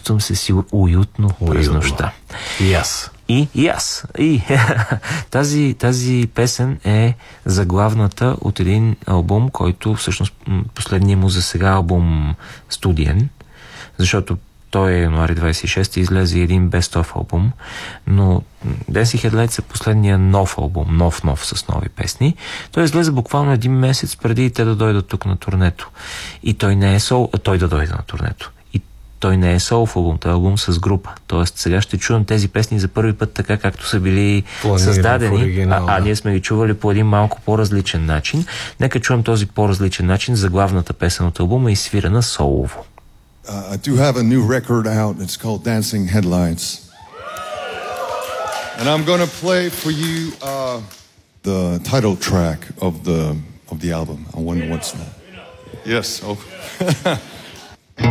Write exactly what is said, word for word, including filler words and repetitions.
Чувствам се си уютно през нощта. И аз. И, и аз. И тази, тази песен е заглавната от един албум, който всъщност последният му за сега албум студиен, защото той е януари двадесет и шести, излезе един best-of албум, но Dancing Headlights е последния нов албум, нов-нов с нови песни. Той излезе буквално един месец преди те да дойдат тук на турнето. И той не е сол, а той да дойде на турнето. И той не е солов албум, той е албум с група. Тоест сега ще чувам тези песни за първи път така, както са били планирани, създадени, оригинал, а, а ние сме ги чували по един малко по-различен начин. Нека чуем този по-различен начин за главната песен от албума, изсвирана солово. Uh, I do have a new record out. It's called Dancing Headlights. And I'm going to play for you uh, the title track of the of the album. I wonder what's that. Yes. Oh.